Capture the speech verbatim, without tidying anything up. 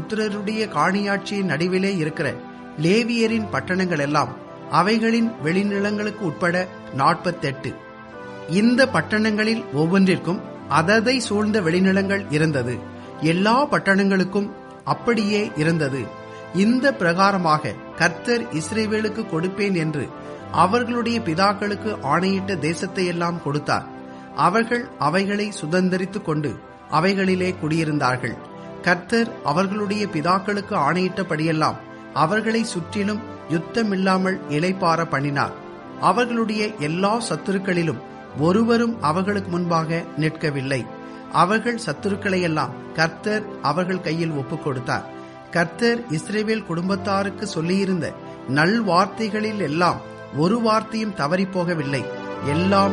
புத்திரருடைய காணியாட்சியின் நடுவிலே இருக்கிற லேவியரின் பட்டணங்கள் எல்லாம் அவைகளின் வெளிநிலங்களுக்கு உட்பட நாற்பத்தெட்டு. இந்த பட்டணங்களில் ஒவ்வொன்றிற்கும் அததை சூழ்ந்த வெளிநிலங்கள் இருந்தது. எல்லா பட்டணங்களுக்கும் அப்படியே இருந்தது. இந்த பிரகாரமாக கர்த்தர் இஸ்ரவேலுக்கு கொடுப்பேன் என்று அவர்களுடைய பிதாக்களுக்கு ஆணையிட்ட தேசத்தை எல்லாம் கொடுத்தார். அவர்கள் அவைகளை சுதந்தரித்துக் கொண்டு அவைகளிலே குடியிருந்தார்கள். கர்த்தர் அவர்களுடைய பிதாக்களுக்கு ஆணையிட்டபடியெல்லாம் அவர்களை சுற்றிலும் யுத்தமில்லாமல் இளைப்பாற பண்ணினார். அவர்களுடைய எல்லா சத்துருக்களிலும் ஒருவரும் அவர்களுக்கு முன்பாக நிற்கவில்லை. அவர்கள் சத்துருக்களையெல்லாம் கர்த்தர் அவர்கள் கையில் ஒப்புக் கொடுத்தார். கர்த்தர் இஸ்ரவேல் குடும்பத்தாருக்கு சொல்லியிருந்த நல் வார்த்தைகளில் எல்லாம் ஒரு வார்த்தையும் தவறி போகவில்லை. எல்லாம்